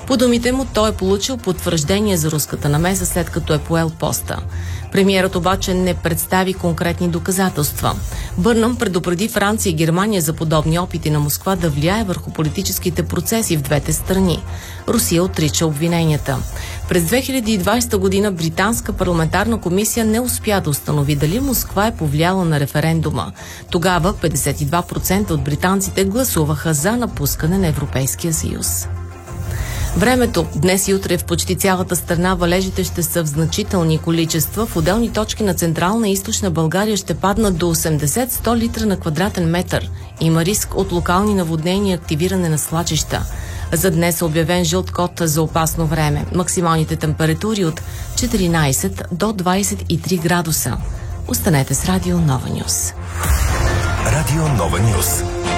По думите му, той е получил потвърждение за руската намеса, след като е поел поста. Премиерът обаче не представи конкретни доказателства. Бърнъм предупреди Франция и Германия за подобни опити на Москва да влияе върху политическите процеси в двете страни. Русия отрича обвиненията. През 2020 година британска парламентарна комисия не успя да установи дали Москва е повлияла на референдума. Тогава 52% от британците гласуваха за напускане на Европейския съюз. Времето. Днес и утре в почти цялата страна валежите ще са в значителни количества. В отделни точки на Централна и Източна България ще паднат до 80-100 литра на квадратен метър. Има риск от локални наводнения и активиране на свлачища. За днес е обявен жълт код за опасно време. Максималните температури от 14 до 23 градуса. Останете с Радио Нова Нюс. Радио Нова Нюс.